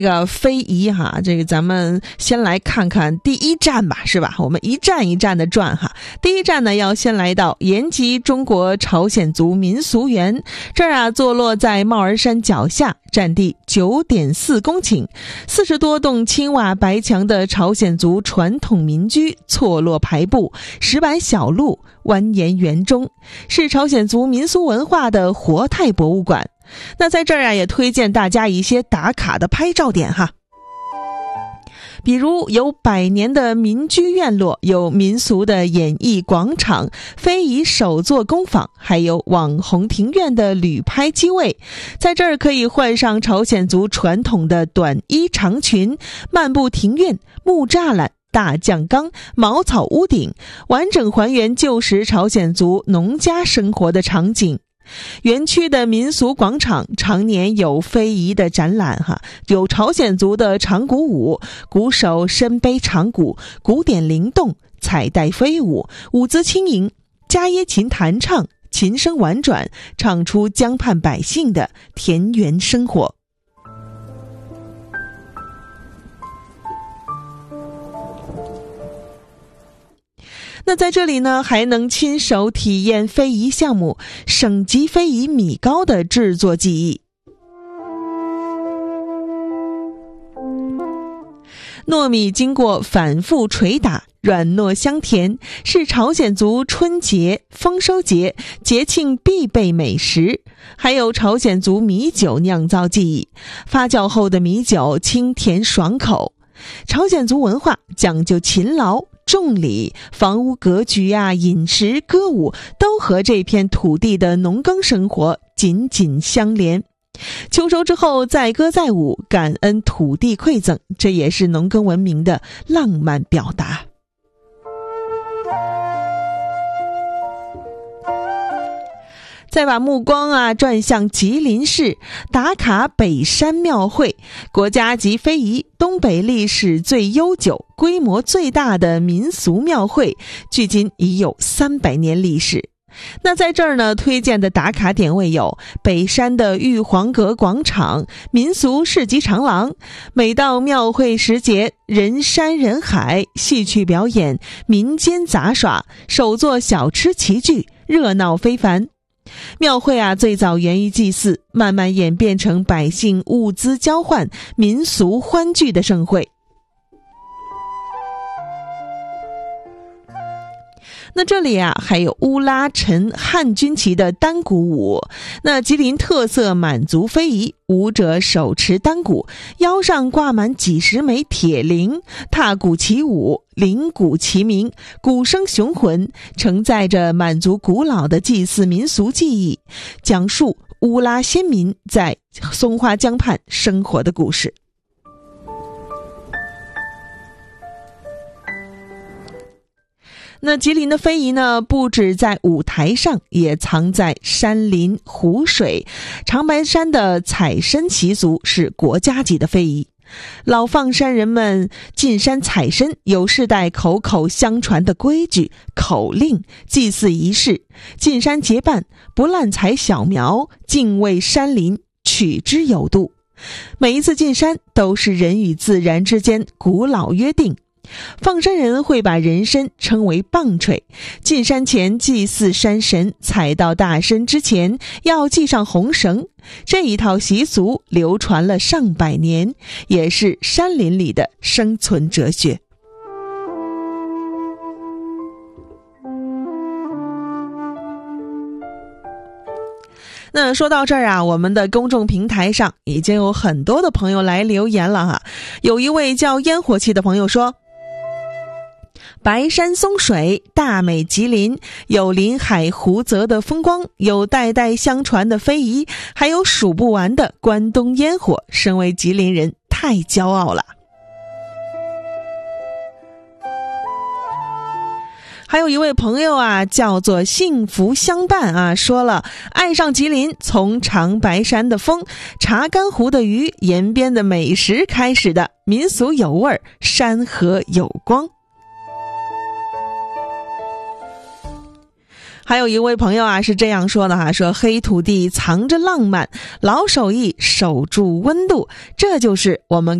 这个非遗哈，这个咱们先来看看第一站吧，是吧？我们一站一站的转哈。第一站呢，要先来到延吉中国朝鲜族民俗园，这儿啊坐落在帽儿山脚下，占地9.4公顷，40多栋青瓦白墙的朝鲜族传统民居错落排布，石板小路蜿蜒园中，是朝鲜族民俗文化的活态博物馆。那在这儿啊，也推荐大家一些打卡的拍照点哈。比如有100年的民居院落，有民俗的演艺广场、非遗手作工坊，还有网红庭院的旅拍机位。在这儿可以换上朝鲜族传统的短衣长裙，漫步庭院、木栅栏、大酱缸、茅草屋顶，完整还原旧时朝鲜族农家生活的场景。园区的民俗广场常年有非遗的展览哈，有朝鲜族的长鼓舞，鼓手身背长鼓，鼓点灵动，彩带飞舞，舞姿轻盈，家耶琴弹唱，琴声婉转，唱出江畔百姓的田园生活。那在这里呢，还能亲手体验非遗项目省级非遗米糕的制作技艺。糯米经过反复捶打，软糯香甜，是朝鲜族春节、丰收节、节庆必备美食。还有朝鲜族米酒酿造技艺，发酵后的米酒清甜爽口。朝鲜族文化讲究勤劳、重礼，房屋格局啊、饮食、歌舞都和这片土地的农耕生活紧紧相连。秋收之后载歌载舞，感恩土地馈赠，这也是农耕文明的浪漫表达。再把目光啊转向吉林市，打卡北山庙会，国家级非遗，东北历史最悠久、规模最大的民俗庙会，距今已有300年历史。那在这儿呢，推荐的打卡点位有北山的玉皇阁广场、民俗市集长廊。每到庙会时节，人山人海，戏曲表演、民间杂耍、手作小吃齐聚，热闹非凡。庙会啊，最早源于祭祀，慢慢演变成百姓物资交换、民俗欢聚的盛会。那这里啊，还有乌拉陈汉军旗的单鼓舞。那吉林特色满族非遗，舞者手持单鼓，腰上挂满几十枚铁铃，踏鼓起舞，铃鼓齐鸣，鼓声雄浑，承载着满族古老的祭祀民俗技艺，讲述乌拉先民在松花江畔生活的故事。那吉林的非遗呢，不止在舞台上，也藏在山林湖水。长白山的采参习俗是国家级的非遗。老放山人们进山采参有世代口口相传的规矩、口令、祭祀仪式。进山结伴，不滥采小苗，敬畏山林，取之有度。每一次进山都是人与自然之间古老约定。放山人会把人参称为棒槌，进山前祭祀山神，采到大参之前要系上红绳。这一套习俗流传了上百年，也是山林里的生存哲学。那说到这儿啊，我们的公众平台上已经有很多的朋友来留言了哈。有一位叫烟火气的朋友说，白山松水，大美吉林，有临海湖泽的风光，有代代相传的非遗，还有数不完的关东烟火，身为吉林人太骄傲了。还有一位朋友啊，叫做幸福相伴啊，说了爱上吉林，从长白山的风、查干湖的鱼、沿边的美食开始的，民俗有味儿，山河有光。 还有一位朋友啊是这样说的哈，说黑土地藏着浪漫，老手艺守住温度，这就是我们